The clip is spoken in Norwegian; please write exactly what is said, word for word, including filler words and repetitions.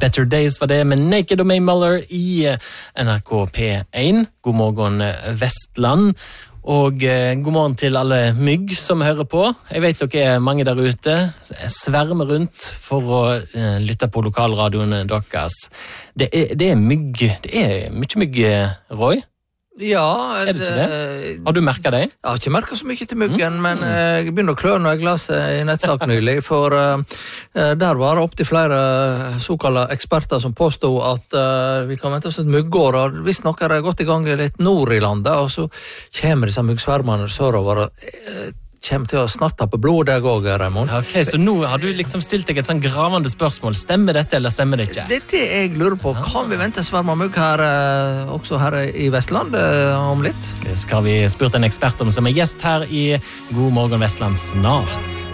Better Days var det med Naked og May Muller i N R K P one. God morgen Vestland, og eh, god morgen til alle mygg som hører på. Jeg vet dere er mange der ute, svermer rundt for å eh, lytte på lokalradioene deres. Det er, det er mygg, det er mye mygg, Roy. Ja, er det ikke det? Har du merket det? Jeg har ikke merket så mye til myggen, mm. men jeg begynner å klø når jeg leser i nettsak nylig, for uh, der var det opp til flere såkalte eksperter som påstod at uh, vi kan vente oss et myggår, og hvis noe er gått i gang litt nord i landet, og så kommer disse myggsvermene sørover og uh, kommer til å snart tappe blod deg også, Raimond. Ok, så nå har du liksom stilt deg et sånn gravende spørsmål. Stemmer dette, eller stemmer det ikke? Det er det jeg lurer på. Kan vi vente sverm av mygg her, eh, også her i Vestland, eh, om litt? Det skal vi spurt en ekspert om som er gjest her i God morgen Vestland snart.